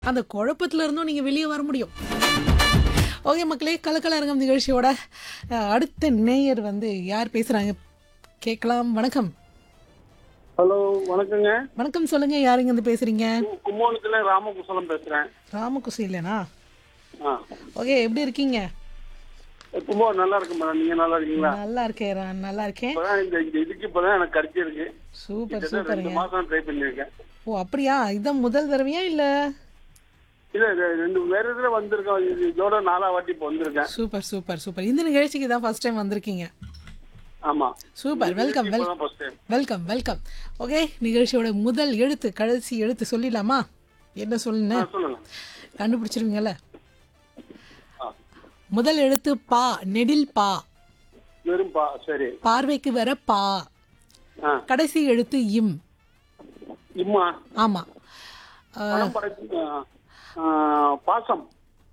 அந்த குழப்பத்துல இருந்தும் நீங்க வெளியே வர முடியும். ஓகே மக்களே, கலக்கலரங்கம் நிகழ்ச்சியோட அடுத்த நேயர் வந்து யார் பேசுறாங்க கேட்கலாம். வணக்கம். ஹலோ, வணக்கங்க. வணக்கம், சொல்லுங்க. யாருங்க இருந்து பேசுறீங்க? கும்போணத்துல ராமகுசலம் பேசுறேன். ராமகுசி இல்லைனா? ஆ, ஓகே, எப்படி இருக்கீங்க? கும்போணம் நல்லா இருக்கு மேடம். நீங்க நல்லா இருக்கீங்களா? நல்லா இருக்கேன், நல்லா இருக்கேன். இப்பதான் இந்த இதுக்கு இப்பதான் எனக்கு கிடைச்சிருக்கு. சூப்பர் கிட்டத்தட்ட 2 சூப்பருங்க. மாசம் ட்ரை பண்ணிருக்கேன். ஓ அப்படியா? இதான் முதல் தடவையா இல்ல? இல்ல, ரெண்டு வேற இதுல வந்திருக்கேன். இதோட 4ஆவது வாட்டி இப்ப வந்திருக்கேன். Super super super. இந்த நிகழ்ச்சிக்கு தான் ஃபர்ஸ்ட் டைம் வந்திருக்கீங்க. ஆமா, சூப்பர். வெல்கம் இப்பதான் first time. Welcome welcome. Okay, நிகழ்ச்சியோட முதல் எழுத்து கடைசி எழுத்து சொல்லிடலாமா? என்ன சொல்லுன்னு சொல்லுங்க. கண்டுபிடிச்சிருவீங்கல்ல? ஆ, முதல் எழுத்து பா, நெடில் பா. வெறும் பா. சரி. பார்வைக்கு வர பா. ஆ, கடைசி எழுத்து இம். இம்மா. ஆமா. பணம் படைச்சு. பாசம்.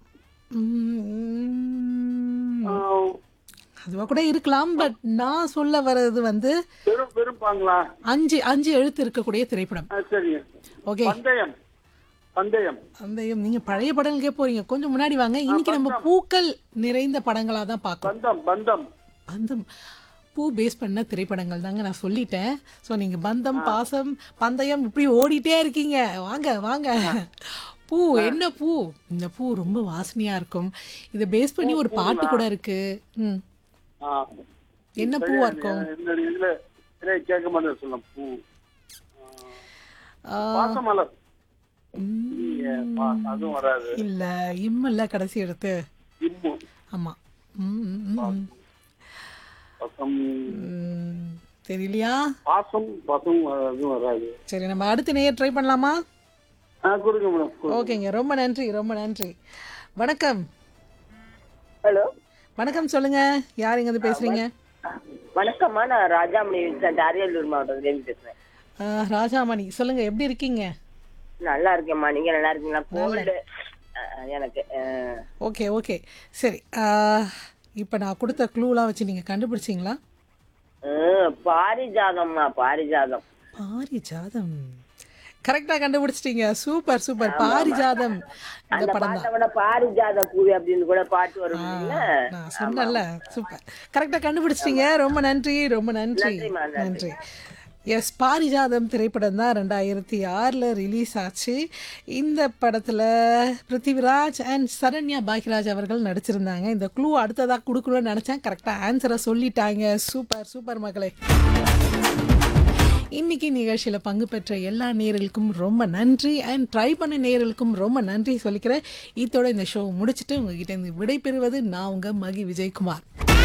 உம், ஆ, அதுவா கூட இருக்கலாம். பட் நான் சொல்ல வர்றது வந்து வெறும் வெறும் பாங்களா? 5 எழுத்து இருக்கக்கூடிய திரைப்படம். சரி. ஓகே. பந்தயம். பந்தயம். அந்த நீங்க பழைய படங்களுக்கே போறீங்க, கொஞ்சம் முன்னாடி வாங்க. இன்னைக்கு நம்ம பூக்கள் நிறைந்த படங்களா தான் பார்க்கணும். பந்தம். பந்தம். பந்தம் பூ பேஸ் பண்ண திரைப்படங்கள் தாங்க நான் சொல்லிட்டேன். ஸோ நீங்கள் பந்தம், பாசம், பந்தயம் இப்படி ஓடிட்டே இருக்கீங்க. வாங்க வாங்க. பூ என்ன பூ? இந்த பூ ரொம்ப வாசனையா இருக்கும். இதை பேஸ் பண்ணி ஒரு பாட்டு கூட இருக்கு. ம், ஆ, என்ன பூவா இருக்கும்? இந்த இதுல கேட்க மாட்டேன். சொல்ல பூ. ஆ, பாசமலர். ம், அதுவும் வராது. இல்ல, இம்மல்ல கடைசி எடுத்து. இம்மு. ஆமா. ம், ம், ம். பசம். தெரியலையா? பாசம். பசம் அதுவும் வராது. சரி, நம்ம அடுத்த நேயர் ட்ரை பண்ணலாமா? கொடுங்க மேடம். ஓகேங்க, ரொம்ப நன்றி ரொம்ப நன்றி. வணக்கம். ஹலோ, வணக்கம், சொல்லுங்க. யார் இங்க இருந்து பேசுறீங்க? வணக்கம்மா. நான் ராஜாமணி வின்சென்ட், அரியலூர் மாவட்டத்துலேருந்து பேசுறேன். ராஜாமணி, சொல்லுங்க. எப்படி இருக்கீங்க? நல்லா இருக்கேம்மா. நீங்க நல்லா இருக்கீங்களா? கோல்டு எனக்கு. ஓகே ஓகே, சரி. இப்போ நான் கொடுத்த க்ளூலாம் வச்சு நீங்கள் கண்டுபிடிச்சிங்களா? பாரிஜாதம்மா, பாரிஜாதம். பாரிஜாதம் கரெக்டாக கண்டுபிடிச்சிட்டீங்க. Super super. பாரிஜாதம் இந்த அந்த படம் தான். பாட்டோட பாரிஜாத பூவி அப்படின்னு கூட பாட்டு வரும் இல்லைங்களா? நான் சொன்னேன்ல. சூப்பர், கரெக்டாக கண்டுபிடிச்சிட்டீங்க. ரொம்ப நன்றி ரொம்ப நன்றி. நன்றிம்மா, நன்றி. நன்றி. எஸ், பாரிஜாதம் திரைப்படம் தான் 2006 ரிலீஸ் ஆச்சு. இந்த படத்தில் பிருத்திவிராஜ் அண்ட் சரண்யா பாக்யராஜ் அவர்கள் நடிச்சிருந்தாங்க. இந்த க்ளூ அடுத்ததாக கொடுக்கணும்னு நினச்சேன். கரெக்டாக ஆன்சரை சொல்லிட்டாங்க. சூப்பர் சூப்பர் மக்களே. இன்னைக்கு நிகழ்ச்சியில் பங்கு பெற்ற எல்லா நேயர்களுக்கும் ரொம்ப நன்றி. அண்ட் ட்ரை பண்ண நேயர்களுக்கும் ரொம்ப நன்றி சொல்லிக்கிறேன். இதோட இந்த ஷோ முடிச்சுட்டு உங்ககிட்ட இருந்து விடைபெறுவது நான் உங்கள் மகி விஜயகுமார்.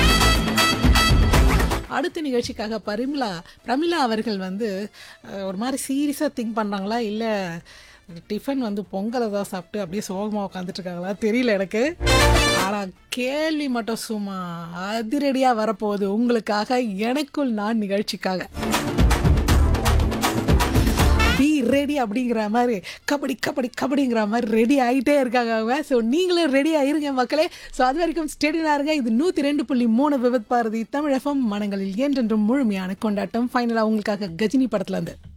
அடுத்த நிகழ்ச்சிக்காக பிரமிளா அவர்கள் வந்து ஒரு மாதிரி சீரியஸாக திங்க் பண்ணுறாங்களா, இல்லை டிஃபன் வந்து பொங்கலை தான் சாப்பிட்டு அப்படியே சோகமாக உட்காந்துட்ருக்காங்களா தெரியல எனக்கு. ஆனால் கேள்வி மட்டும் சும்மா அதிரடியாக வரப்போகுது உங்களுக்காக. எனக்குள் நான் நிகழ்ச்சிக்காக பி ரெடி அப்படிங்கிற மாதிரி கபடி கபடி கபடிங்கிற மாதிரி ரெடி ஆகிட்டே இருக்காங்க அவங்க. ஸோ நீங்களும் ரெடி ஆயிருங்க மக்களே. ஸோ அது வரைக்கும் ஸ்டேடியாக இருங்க. இது 102.3 விவித் பாரதி தமிழ் FM. மனங்களில் என்றென்றும் முழுமையான கொண்டாட்டம். ஃபைனலாக உங்களுக்காக கஜினி படத்துல இருந்து